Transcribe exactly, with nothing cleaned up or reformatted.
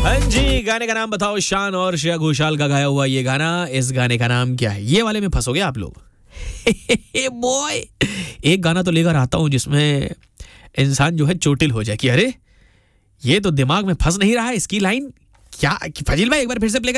हाँ जी, गाने का नाम बताओ। शान और श्रेया घोषाल का गाया हुआ ये गाना। इस गाने का नाम क्या है? ये वाले में फंसोगे आप लोग। बॉय, एक गाना तो लेकर आता हूं जिसमें इंसान जो है चोटिल हो जाए कि अरे ये तो दिमाग में फंस नहीं रहा है, इसकी लाइन क्या। फजील भाई एक बार फिर से प्ले